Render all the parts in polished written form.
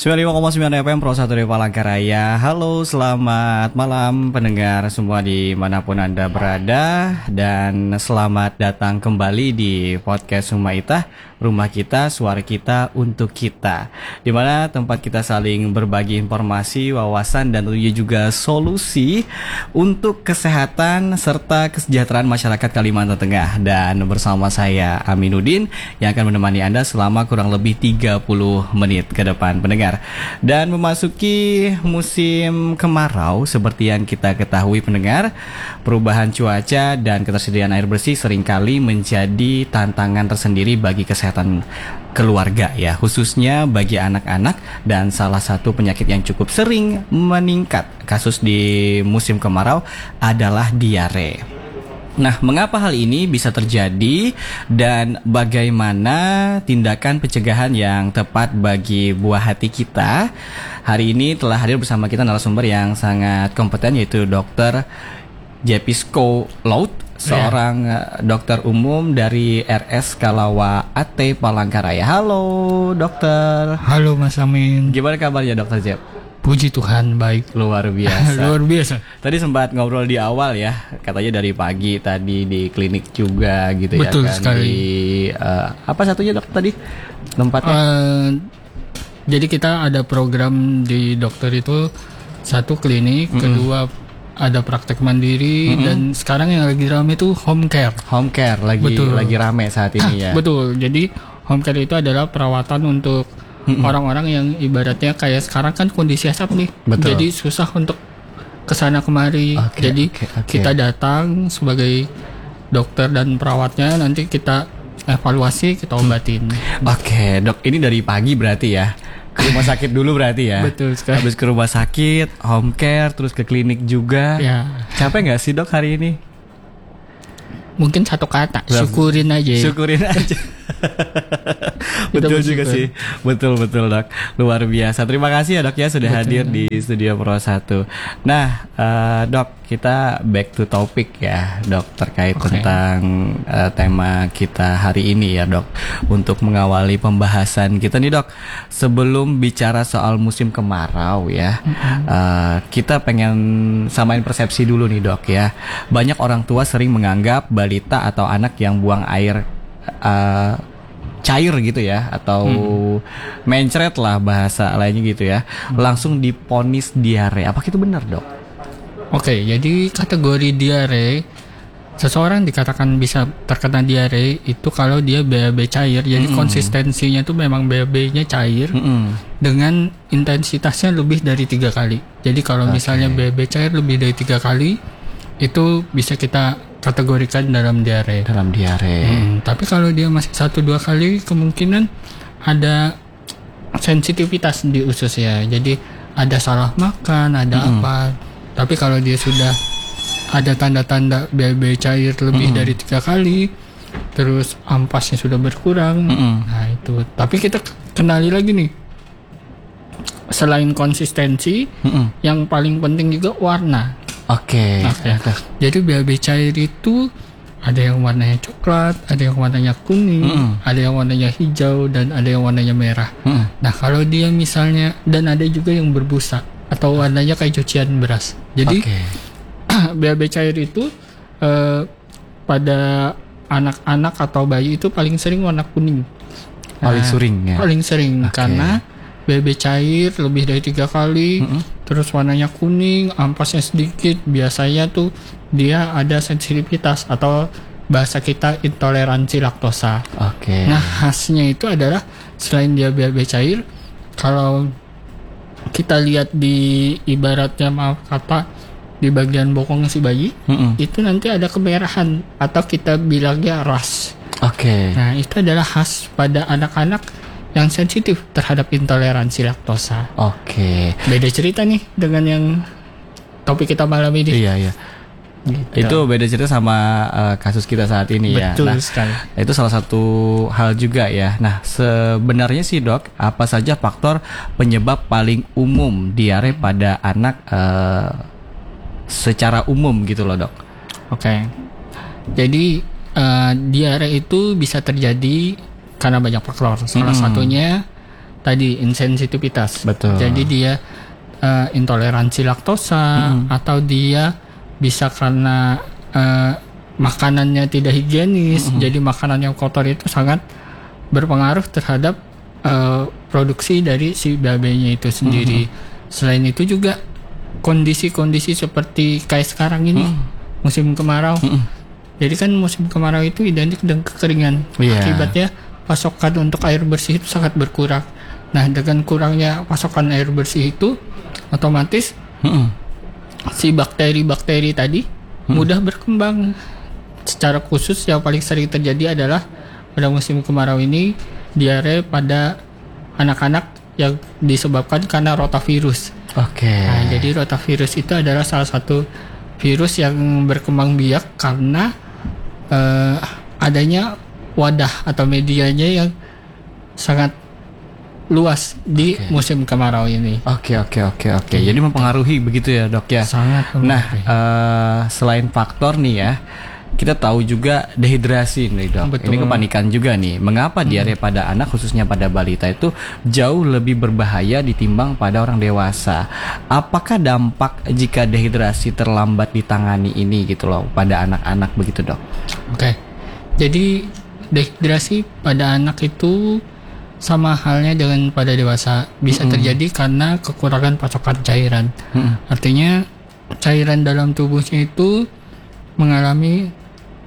95,9 FM Pro 1 dari Palangkaraya. Halo, selamat malam pendengar semua dimanapun Anda berada. Dan selamat datang kembali di podcast Sumaitah, rumah kita, suara kita, untuk kita, dimana tempat kita saling berbagi informasi, wawasan, dan tentunya juga solusi untuk kesehatan serta kesejahteraan masyarakat Kalimantan Tengah. Dan bersama saya Aminuddin yang akan menemani Anda selama kurang lebih 30 menit ke depan pendengar. Dan memasuki musim kemarau, seperti yang kita ketahui pendengar, perubahan cuaca dan ketersediaan air bersih seringkali menjadi tantangan tersendiri bagi kesehatan keluarga ya, khususnya bagi anak-anak. Dan salah satu penyakit yang cukup sering meningkat kasus di musim kemarau adalah diare. Nah, mengapa hal ini bisa terjadi dan bagaimana tindakan pencegahan yang tepat bagi buah hati kita? Hari ini telah hadir bersama kita narasumber yang sangat kompeten, yaitu Dr. Jepisko Laut, seorang dokter umum dari RS Kalawa AT Palangkaraya. Halo, dokter. Halo, Mas Amin. Gimana kabarnya, Dokter Jep? Puji Tuhan, baik. Luar biasa. Luar biasa. Tadi sempat ngobrol di awal ya, katanya dari pagi tadi di klinik juga gitu. Betul ya kan. sekali. Di apa satunya dok tadi tempatnya? Jadi kita ada program di dokter itu, satu klinik, kedua ada praktek mandiri, dan sekarang yang lagi rame itu home care. Home care lagi rame saat ini ya. Betul. Jadi home care itu adalah perawatan untuk orang-orang yang ibaratnya kayak sekarang kan kondisi asap nih. Betul. Jadi susah untuk kesana kemari. Jadi kita datang sebagai dokter dan perawatnya, nanti kita evaluasi, kita obatin. Oke, dok, ini dari pagi berarti ya. Ke rumah sakit dulu berarti ya. Betul sekali. Habis ke rumah sakit, home care, terus ke klinik juga. Ya. Capek nggak sih dok hari ini? Mungkin satu kata, syukurin aja. Syukurin aja. Betul juga sih. Betul dok. Luar biasa. Terima kasih ya dok ya sudah hadir di Studio Pro 1. Nah dok, kita back to topic ya dok, terkait tentang tema kita hari ini ya dok. Untuk mengawali pembahasan kita nih dok, sebelum bicara soal musim kemarau ya, kita pengen samain persepsi dulu nih dok ya. Banyak orang tua sering menganggap balita atau anak yang buang air cair gitu ya, atau mencret lah bahasa lainnya gitu ya, langsung diponis diare. Apakah itu benar dok? Oke, jadi kategori diare, seseorang dikatakan bisa terkena diare itu kalau dia BAB cair. Jadi konsistensinya tuh memang BAB-nya cair dengan intensitasnya lebih dari 3 kali. Jadi kalau misalnya BAB cair lebih dari 3 kali, itu bisa kita kategorikan dalam diare. Tapi kalau dia masih 1-2 kali, kemungkinan ada sensitivitas di usus ya. Jadi ada salah makan, ada apa. Tapi kalau dia sudah ada tanda-tanda BAB cair lebih dari 3 kali, terus ampasnya sudah berkurang, nah itu. Tapi kita kenali lagi nih, selain konsistensi, yang paling penting juga warna. Oke. Jadi BAB cair itu ada yang warnanya coklat, ada yang warnanya kuning, ada yang warnanya hijau, dan ada yang warnanya merah. Nah kalau dia misalnya, dan ada juga yang berbusa atau warnanya kayak cucian beras. Jadi BAB cair itu pada anak-anak atau bayi itu paling sering warna kuning. Paling sering karena BAB cair lebih dari 3 kali, terus warnanya kuning, ampasnya sedikit, biasanya tuh dia ada sensitivitas atau bahasa kita intoleransi laktosa. Nah khasnya itu adalah selain dia BAB cair, kalau kita lihat di ibaratnya maaf kata di bagian bokong si bayi, itu nanti ada kemerahan atau kita bilangnya ras. Nah itu adalah khas pada anak-anak yang sensitif terhadap intoleransi laktosa. Beda cerita nih dengan yang topik kita malam ini. Iya. Gitu. Itu beda cerita sama kasus kita saat ini. Betul ya. Nah, sekali. itu salah satu hal juga ya. Nah, sebenarnya sih dok, apa saja faktor penyebab paling umum diare pada anak secara umum gitu loh dok? Jadi diare itu bisa terjadi karena banyak faktor. Salah satunya tadi insensitivitas. Betul. Jadi dia intoleransi laktosa atau dia bisa karena makanannya tidak higienis, jadi makanan yang kotor itu sangat berpengaruh terhadap produksi dari si BAB-nya itu sendiri. Selain itu juga kondisi-kondisi seperti kayak sekarang ini musim kemarau. Jadi kan musim kemarau itu identik dengan kekeringan. Akibatnya pasokan untuk air bersih itu sangat berkurang. Nah, dengan kurangnya pasokan air bersih itu otomatis si bakteri-bakteri tadi mudah berkembang. Secara khusus yang paling sering terjadi adalah pada musim kemarau ini diare pada anak-anak yang disebabkan karena rotavirus. Nah, jadi rotavirus itu adalah salah satu virus yang berkembang biak karena adanya wadah atau medianya yang sangat luas di musim kemarau ini. Oke. Jadi mempengaruhi begitu ya, Dok ya. Sangat mempengaruhi. Nah, selain faktor nih ya, kita tahu juga dehidrasi nih, Dok. Betul. Ini kepanikan juga nih. Mengapa diare pada anak khususnya pada balita itu jauh lebih berbahaya ditimbang pada orang dewasa? Apakah dampak jika dehidrasi terlambat ditangani ini gitu loh pada anak-anak begitu, Dok? Oke. Jadi dehidrasi pada anak itu sama halnya dengan pada dewasa, bisa terjadi karena kekurangan pasokan cairan. Artinya cairan dalam tubuhnya itu mengalami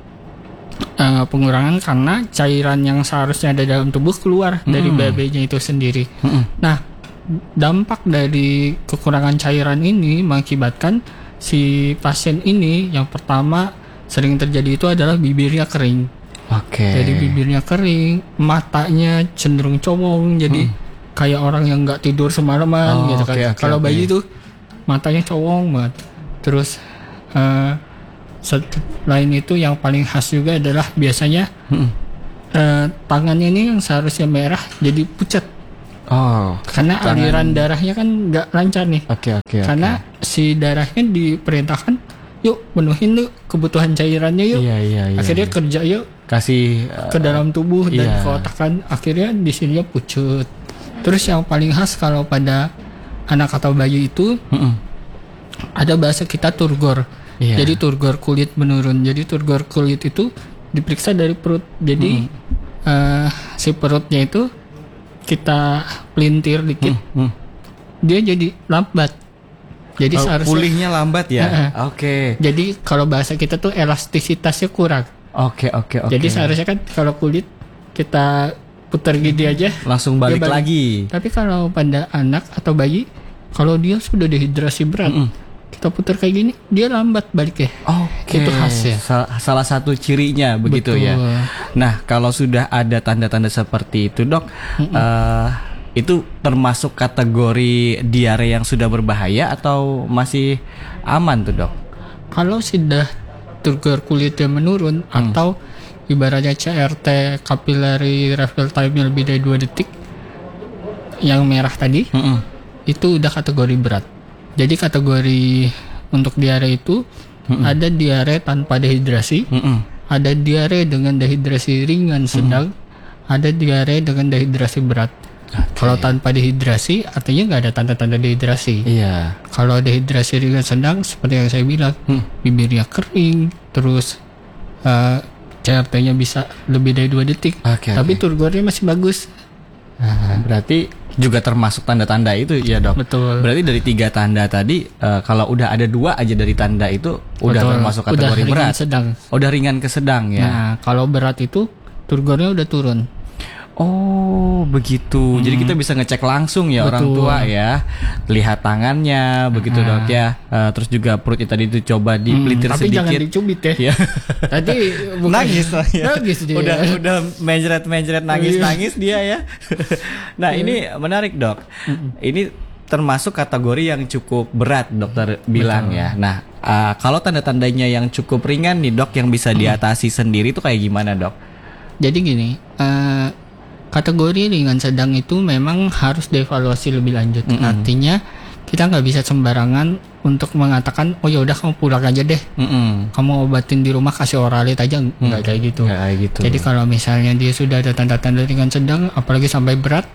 pengurangan karena cairan yang seharusnya ada dalam tubuh keluar dari BAB-nya itu sendiri. Nah, dampak dari kekurangan cairan ini mengakibatkan si pasien ini yang pertama sering terjadi itu adalah bibirnya kering. Jadi bibirnya kering, matanya cenderung cowong, jadi kayak orang yang nggak tidur semalaman gitu kan. Kalau bayi itu matanya cowong banget. Terus selain itu yang paling khas juga adalah biasanya tangannya ini yang seharusnya merah jadi pucat. Karena aliran darahnya kan nggak lancar nih. Karena si darahnya diperintahkan, yuk penuhin yuk kebutuhan cairannya yuk. Akhirnya kerja yuk kasih ke dalam tubuh dan ke otak kan, akhirnya di sininya pucut. Terus yang paling khas kalau pada anak atau bayi itu ada bahasa kita turgor. Jadi turgor kulit menurun. Jadi turgor kulit itu diperiksa dari perut. Jadi si perutnya itu kita pelintir dikit, dia jadi lambat. Jadi seharusnya pulihnya lambat ya. Jadi kalau bahasa kita tuh elastisitasnya kurang. Jadi seharusnya kan kalau kulit kita putar gini aja langsung balik lagi. Tapi kalau pada anak atau bayi, kalau dia sudah dehidrasi berat, kita putar kayak gini, dia lambat balik ya. Itu khas ya. Salah satu cirinya begitu. Betul. Ya. Nah, kalau sudah ada tanda-tanda seperti itu, Dok, itu termasuk kategori diare yang sudah berbahaya atau masih aman tuh, Dok? Kalau sudah turgor kulitnya menurun atau ibaratnya CRT capillary refill time-nya lebih dari 2 detik yang merah tadi, itu udah kategori berat. Jadi kategori untuk diare itu ada diare tanpa dehidrasi, ada diare dengan dehidrasi ringan sedang, ada diare dengan dehidrasi berat. Kalau tanpa dehidrasi artinya nggak ada tanda-tanda dehidrasi. Kalau dehidrasi ringan sedang seperti yang saya bilang, bibirnya kering, terus CRT-nya bisa lebih dari 2 detik, tapi turgornya masih bagus. Berarti juga termasuk tanda-tanda itu ya, Dok? Betul. Berarti dari 3 tanda tadi, kalau udah ada 2 aja dari tanda itu udah termasuk kategori udah berat. Sedang. Udah ringan ke sedang ya. Nah, kalau berat itu turgornya udah turun. Oh begitu. Jadi kita bisa ngecek langsung ya. Betul. Orang tua ya, lihat tangannya begitu, Dok ya. Terus juga perutnya tadi itu coba dipelintir tapi sedikit. Tapi jangan dicubit ya. Tadi nangis ya. Nangis dia. Udah menjeret nangis dia ya. Nah ini menarik, Dok. Ini termasuk kategori yang cukup berat, dokter bilang. Betul. Ya. Nah kalau tanda-tandanya yang cukup ringan nih, Dok, yang bisa diatasi sendiri itu kayak gimana, Dok? Jadi gini, kategori ringan sedang itu memang harus dievaluasi lebih lanjut. Artinya kita nggak bisa sembarangan untuk mengatakan, oh ya udah kamu pulang aja deh, kamu obatin di rumah, kasih oralit aja, nggak kayak gitu. Gitu. Jadi kalau misalnya dia sudah ada tanda-tanda ringan sedang, apalagi sampai berat,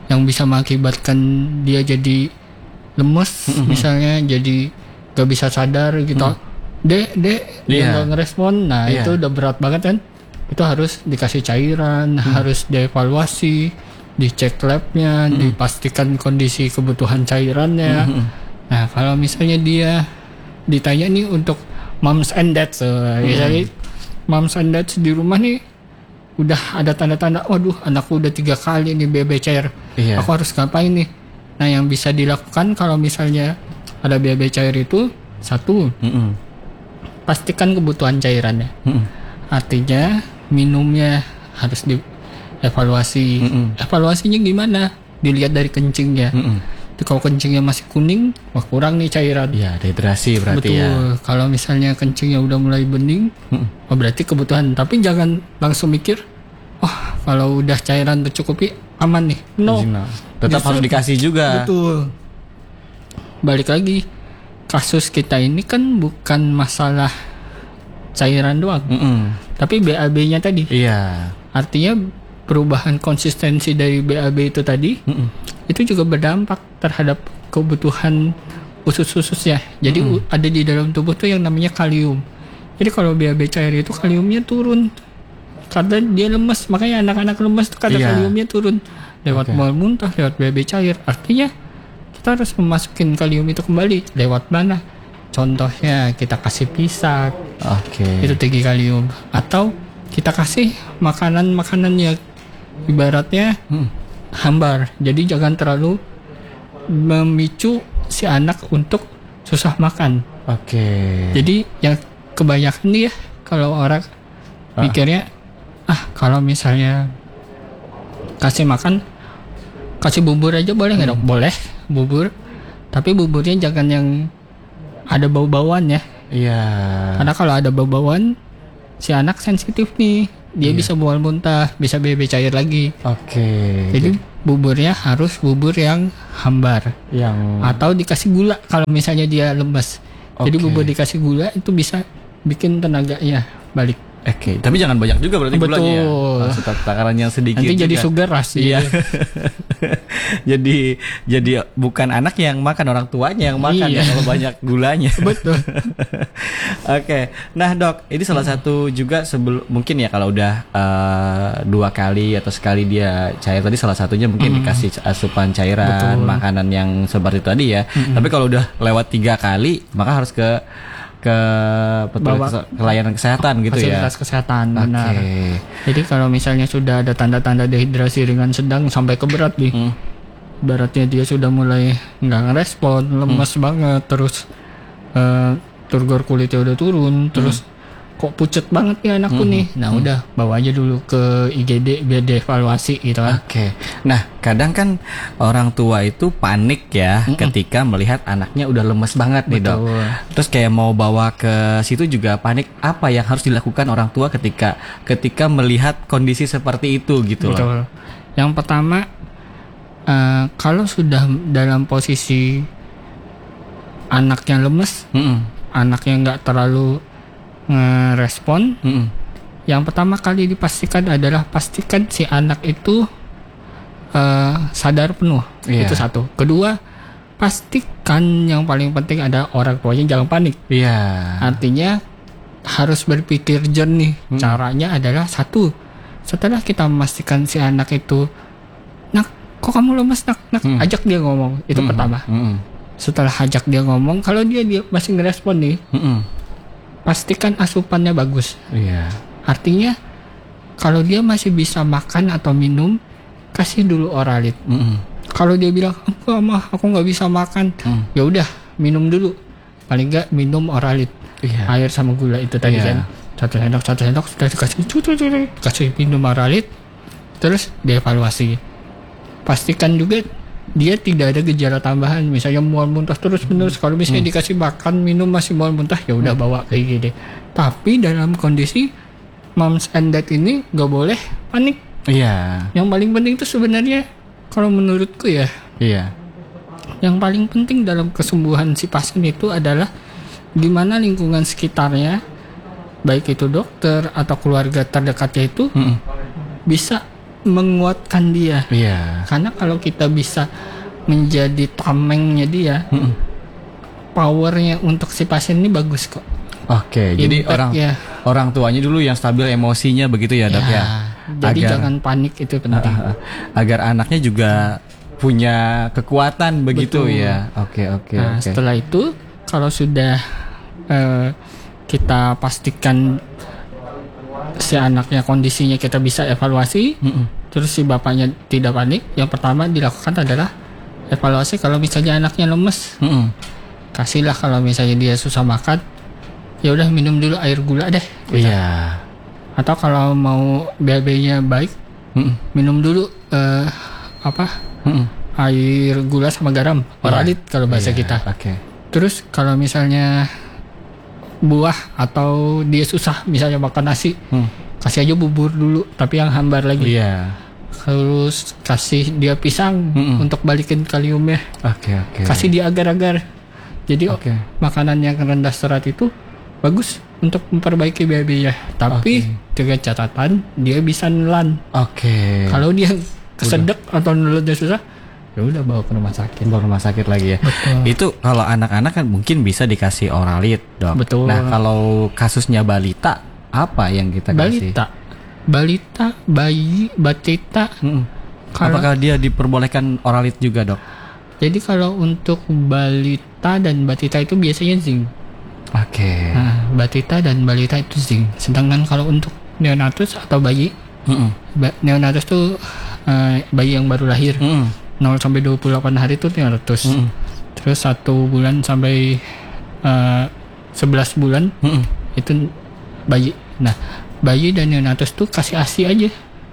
yang bisa mengakibatkan dia jadi lemes, misalnya jadi gak bisa sadar gitu. Dia nggak ngerespon, nah itu udah berat banget kan. Itu harus dikasih cairan, harus dievaluasi, dicek labnya, dipastikan kondisi kebutuhan cairannya. Nah kalau misalnya dia ditanya nih untuk moms and dads, misalnya moms and dads di rumah nih udah ada tanda-tanda, waduh anakku udah 3 kali nih BAB cair, aku harus ngapain nih? Nah yang bisa dilakukan kalau misalnya ada BAB cair itu, satu, pastikan kebutuhan cairannya. Artinya minumnya harus dievaluasi. Evaluasinya gimana? Dilihat dari kencingnya. Kalau kencingnya masih kuning, wah kurang nih cairan. Ya, dehidrasi berarti. Betul. Ya. Kalau misalnya kencingnya udah mulai bening, oh berarti kebutuhan. Tapi jangan langsung mikir, wah kalau udah cairan tercukupi aman nih. No. Tetap harus dikasih juga. Betul. Balik lagi, kasus kita ini kan bukan masalah cairan doang, tapi BAB-nya tadi. Iya. Artinya perubahan konsistensi dari BAB itu tadi, itu juga berdampak terhadap kebutuhan usus-ususnya. Jadi ada di dalam tubuh tuh yang namanya kalium. Jadi kalau BAB cair itu kaliumnya turun karena dia lemes. Makanya anak-anak lemes tuh kadar kaliumnya turun lewat mual muntah, lewat BAB cair. Artinya kita harus memasukin kalium itu kembali. Lewat mana? Contohnya kita kasih pisat, itu tinggi kalium. Atau kita kasih makanan-makanan yang ibaratnya hambar. Jadi jangan terlalu memicu si anak untuk susah makan. Jadi yang kebanyakan nih ya, kalau orang mikirnya, kalau misalnya kasih makan, kasih bubur aja boleh nggak dok? Boleh, bubur. Tapi buburnya jangan yang ada bau-bauan ya. Iya. Karena kalau ada bau-bauan, si anak sensitif nih. Dia bisa mual muntah, bisa BAB cair lagi. Jadi buburnya harus bubur yang hambar. Atau dikasih gula kalau misalnya dia lemes. Jadi bubur dikasih gula itu bisa bikin tenaganya balik. Tapi jangan banyak juga berarti gulanya ya. Takarannya sedikit. Nanti juga. jadi sugar rush. Iya. jadi bukan anak yang makan, orang tuanya yang makan ya kalau banyak gulanya. Betul. Nah dok, ini salah satu juga mungkin ya kalau udah 2 kali atau sekali dia cair tadi, salah satunya mungkin dikasih asupan cairan, makanan yang seperti tadi ya. Tapi kalau udah lewat 3 kali, maka harus ke layanan kesehatan gitu ya. Fasilitas kesehatan, benar. Jadi kalau misalnya sudah ada tanda-tanda dehidrasi ringan sedang sampai ke berat nih. Beratnya dia sudah mulai nggak ngerespon, lemes banget, terus turgor kulitnya udah turun, terus kok pucet banget nih anakku nih. Nah udah bawa aja dulu ke IGD biar dievaluasi gitu kan. Nah kadang kan orang tua itu panik ya ketika melihat anaknya udah lemes banget nih dok. Terus kayak mau bawa ke situ juga panik. Apa yang harus dilakukan orang tua ketika melihat kondisi seperti itu gitu loh? Yang pertama, kalau sudah dalam posisi anaknya lemes, anaknya nggak terlalu ngerespon, yang pertama kali dipastikan adalah pastikan si anak itu sadar penuh. Itu satu. Kedua, pastikan yang paling penting ada orang tuanya jangan panik. Artinya harus berpikir jernih. Caranya adalah satu, setelah kita memastikan si anak itu, nak kok kamu lemes nak, ajak dia ngomong. Itu pertama. Setelah ajak dia ngomong, kalau dia masih ngerespon nih, pastikan asupannya bagus. Artinya kalau dia masih bisa makan atau minum, kasih dulu Oralit. Kalau dia bilang enggak mah aku nggak bisa makan, ya udah minum dulu. Paling nggak minum Oralit, air sama gula itu tadi kan. Satu sendok sudah dikasih minum Oralit, terus dievaluasi. Pastikan juga dia tidak ada gejala tambahan, misalnya mual muntah terus menerus. Kalau misalnya dikasih makan minum masih mual muntah, ya udah bawa ke IGD. Tapi dalam kondisi moms and dad ini nggak boleh panik. Yang paling penting itu sebenarnya kalau menurutku ya, yang paling penting dalam kesembuhan si pasien itu adalah gimana lingkungan sekitarnya, baik itu dokter atau keluarga terdekatnya itu bisa menguatkan dia. Iya. Karena kalau kita bisa menjadi tamengnya dia, powernya untuk si pasien ini bagus kok. Oke, jadi orang tuanya dulu yang stabil emosinya begitu ya dok ya. Jadi jangan panik, itu penting. Agar anaknya juga punya kekuatan begitu. Betul. Ya. Oke. Nah, setelah itu kalau sudah kita pastikan si anaknya kondisinya kita bisa evaluasi, terus si bapaknya tidak panik, yang pertama dilakukan adalah evaluasi. Kalau misalnya anaknya lemes, kasihlah. Kalau misalnya dia susah makan, ya udah minum dulu air gula deh. Gitu. Iya. Atau kalau mau BAB-nya baik, minum dulu air gula sama garam, oralit kalau bahasa kita. Okay. Terus kalau misalnya buah atau dia susah misalnya makan nasi, kasih aja bubur dulu, tapi yang hambar lagi. Iya. Terus kasih dia pisang untuk balikin kaliumnya. Oke. Kasih dia agar-agar. Jadi makanan yang rendah serat itu bagus untuk memperbaiki BAB-nya. Tapi dengan catatan dia bisa nelan. Kalau dia kesedek atau nelannya susah, ya udah bawa ke rumah sakit lagi ya. Betul. Itu kalau anak-anak kan mungkin bisa dikasih oralit, dok. Betul. Nah kalau kasusnya balita, apa yang kita kasih? Balita, bayi, batita. Apakah dia diperbolehkan oralit juga, dok? Jadi kalau untuk balita dan batita itu biasanya zinc. Nah, batita dan balita itu zinc. Sedangkan kalau untuk neonatus atau bayi, neonatus tuh bayi yang baru lahir, 0 sampai 28 hari itu neonatus. Terus 1 bulan sampai 11 bulan itu bayi. Nah, bayi dan neonatus tuh kasih ASI aja.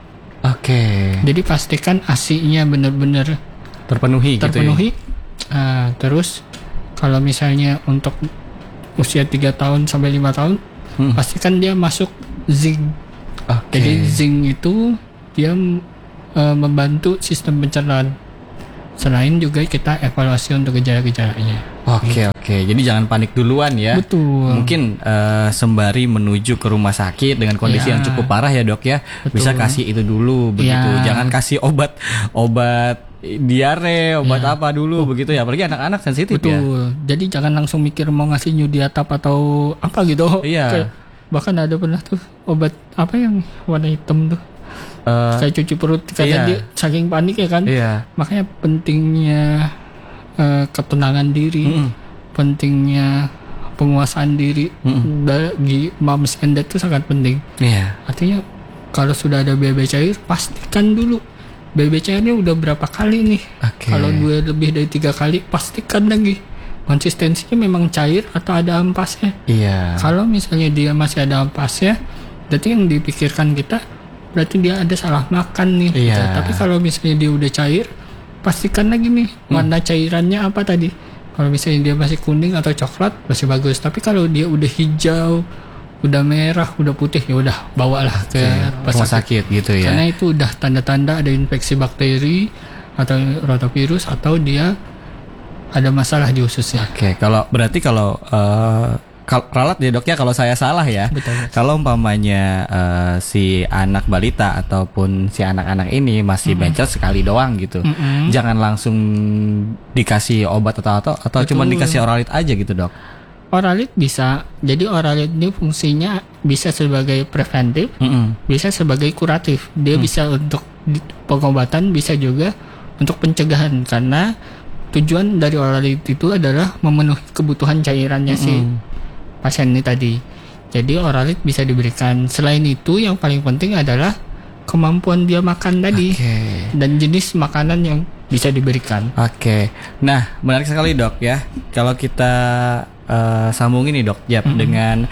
Jadi pastikan ASI-nya benar-benar terpenuhi. Gitu ya? Terus kalau misalnya untuk usia 3 tahun sampai 5 tahun, pastikan dia masuk zinc. Jadi zinc itu dia membantu sistem pencernaan. Selain juga kita evaluasi untuk gejala-gejalanya. Oke. Jadi jangan panik duluan ya. Betul. Mungkin sembari menuju ke rumah sakit dengan kondisi yang cukup parah ya dok ya. Betul. Bisa kasih itu dulu begitu. Jangan kasih obat diare, obat apa dulu begitu ya. Apalagi anak-anak sensitif. Betul. Jadi jangan langsung mikir mau ngasih Nyudiatap atau apa gitu. Iya. Bahkan ada pernah tuh obat apa yang warna hitam tuh. Kayak cuci perut karena dia saking panik ya kan. Makanya pentingnya ketenangan diri, pentingnya penguasaan diri bagi moms and dad itu sangat penting. Artinya kalau sudah ada BAB cair, pastikan dulu BAB cairnya udah berapa kali nih. Kalau lebih dari 3 kali, pastikan lagi konsistensinya memang cair atau ada ampasnya. Kalau misalnya dia masih ada ampasnya, berarti yang dipikirkan kita berarti dia ada salah makan nih. Tapi kalau misalnya dia udah cair, pastikan lagi nih warna cairannya apa tadi. Kalau misalnya dia masih kuning atau coklat, masih bagus. Tapi kalau dia udah hijau, udah merah, udah putih, ya udah bawalah ke rumah sakit gitu ya. Karena itu udah tanda-tanda ada infeksi bakteri atau rotavirus atau dia ada masalah di ususnya. Kalau berarti kalau ralat ya dok ya kalau saya salah ya. Betul. Kalau umpamanya si anak balita ataupun si anak-anak ini masih bencet sekali doang gitu, jangan langsung dikasih obat atau cuma dikasih oralit aja gitu dok. Oralit bisa. Jadi oralit ini fungsinya bisa sebagai preventif, bisa sebagai kuratif. Dia bisa untuk pengobatan, bisa juga untuk pencegahan. Karena tujuan dari oralit itu adalah memenuhi kebutuhan cairannya si pasien ini tadi. Jadi oralit bisa diberikan. Selain itu yang paling penting adalah kemampuan dia makan tadi dan jenis makanan yang bisa diberikan. Nah menarik sekali dok ya. Kalau kita sambungin nih dok dengan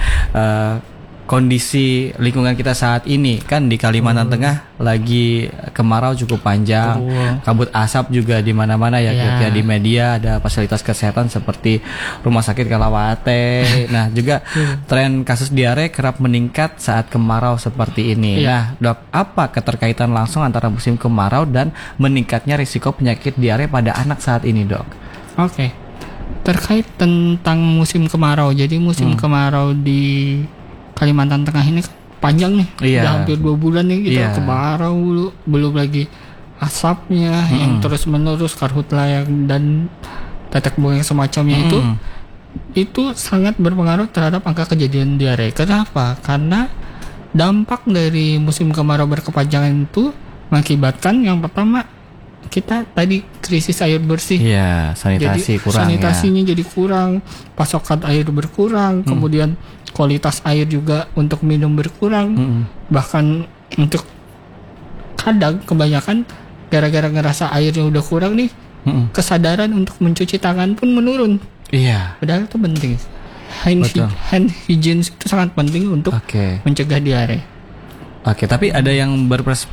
kondisi lingkungan kita saat ini kan di Kalimantan Tengah lagi kemarau cukup panjang, kabut asap juga di mana-mana ya. Di media ada fasilitas kesehatan seperti Rumah Sakit Kalawate. Nah juga tren kasus diare kerap meningkat saat kemarau seperti ini. Nah dok, apa keterkaitan langsung antara musim kemarau dan meningkatnya risiko penyakit diare pada anak saat ini dok? Terkait tentang musim kemarau. Jadi musim kemarau di Kalimantan Tengah ini panjang nih, Iya. udah hampir 2 bulan nih kita Iya. kemarau dulu, belum lagi asapnya yang terus menerus, karhutla yang dan tetek buang yang semacamnya itu sangat berpengaruh terhadap angka kejadian diare. Kenapa? Karena dampak dari musim kemarau berkepanjangan itu mengakibatkan yang pertama kita tadi krisis air bersih. Iya, sanitasi Jadi kurang sanitasinya jadi kurang, pasokan air berkurang, kemudian kualitas air juga untuk minum berkurang. Bahkan untuk kadang kebanyakan gara-gara ngerasa airnya udah kurang nih, kesadaran untuk mencuci tangan pun menurun. Iya. Padahal itu penting. Betul. Hand hygiene itu sangat penting untuk Oke. mencegah diare. Oke, tapi ada yang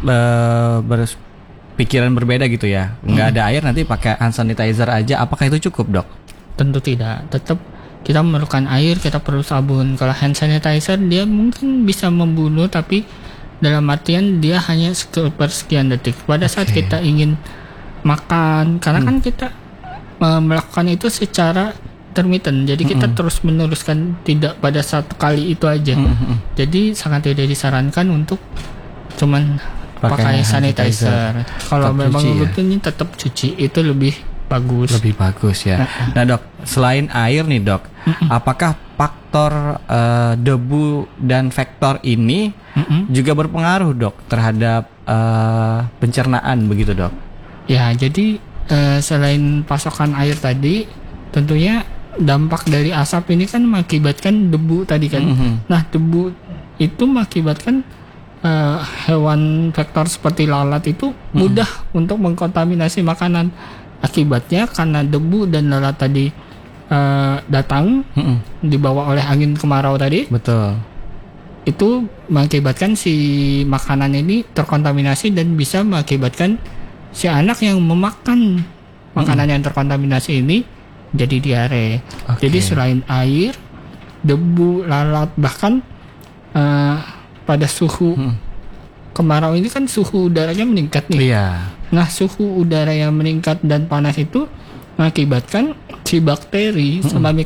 berpikiran berbeda gitu ya. Nggak ada air nanti pakai hand sanitizer aja. Apakah itu cukup, Dok? Tentu tidak. Tetap kita memerlukan air, kita perlu sabun. Kalau hand sanitizer dia mungkin bisa membunuh, tapi dalam artian dia hanya sekian detik. Pada saat kita ingin makan, karena kan kita melakukan itu secara intermittent, jadi kita terus meneruskan, tidak pada satu kali itu aja. Jadi sangat tidak disarankan untuk cuman pakai sanitizer. Kalau Tetap memang cuci ya? rutinnya tetap cuci, itu lebih bagus. Lebih bagus ya. Nah, Dok, selain air nih, Dok, apakah faktor debu dan vektor ini juga berpengaruh, Dok, terhadap pencernaan begitu, Dok? Ya, jadi selain pasokan air tadi, tentunya dampak dari asap ini kan mengakibatkan debu tadi kan. Nah, debu itu mengakibatkan hewan vektor seperti lalat itu mudah untuk mengkontaminasi makanan. Akibatnya karena debu dan lalat tadi datang dibawa oleh angin kemarau tadi, Betul. itu mengakibatkan si makanan ini terkontaminasi dan bisa mengakibatkan si anak yang memakan makanan yang terkontaminasi ini jadi diare. Oke. Jadi selain air, debu, lalat, bahkan pada suhu kemarau ini kan suhu udaranya meningkat nih. Iya. Nah, suhu udara yang meningkat dan panas itu mengakibatkan si bakteri sama